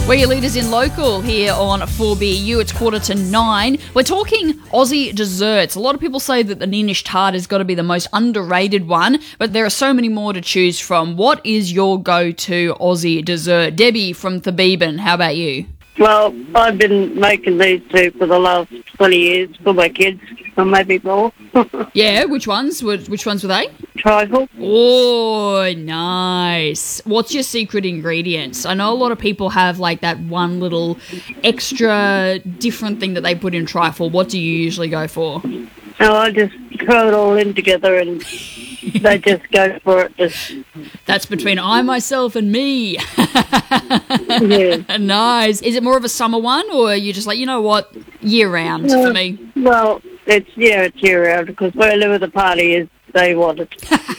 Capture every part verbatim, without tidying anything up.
We're your leaders in local here on four B U. It's quarter to nine. We're talking Aussie desserts. A lot of people say that the Neenish tart has got to be the most underrated one, but there are so many more to choose from. What is your go-to Aussie dessert? Debbie from Thabeben, how about you? Well, I've been making these two for the last twenty years for my kids, or maybe more. Yeah, which ones? Which ones were they? Trifle. Oh, nice. What's your secret ingredients? I know a lot of people have like that one little extra different thing that they put in trifle. What do you usually go for? No, I just throw it all in together and they just go for it. Just That's between I, myself, and me. yeah. Nice. Is it more of a summer one, or are you just like, you know what, year round Uh, for me? Well, it's yeah, it's year round because wherever the party is, they want it.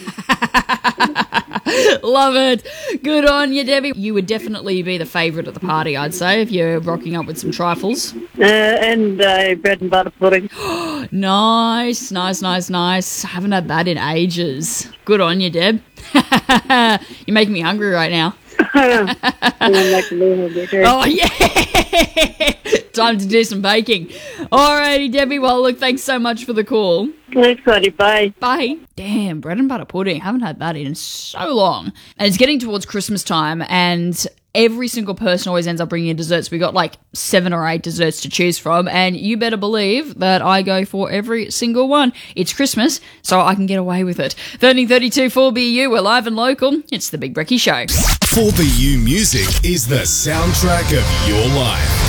Love it. Good on you, Debbie. You would definitely be the favourite at the party, I'd say, if you're rocking up with some trifles. Uh, and uh, bread and butter pudding. Nice, nice, nice, nice. Haven't had that in ages. Good on you, Deb. You're making me hungry right now. And I'm making me hungry too. Oh, yeah. Time to do some baking. Alrighty, Debbie. Well, look, thanks so much for the call. Thanks, buddy. Bye. Bye. Damn, bread and butter pudding. Haven't had that in so long. And it's getting towards Christmas time, and every single person always ends up bringing in desserts. We got like seven or eight desserts to choose from, and you better believe that I go for every single one. It's Christmas, so I can get away with it. thirteen thirty-two four B U, we're live and local. It's the Big Brekkie Show. four B U Music is the soundtrack of your life.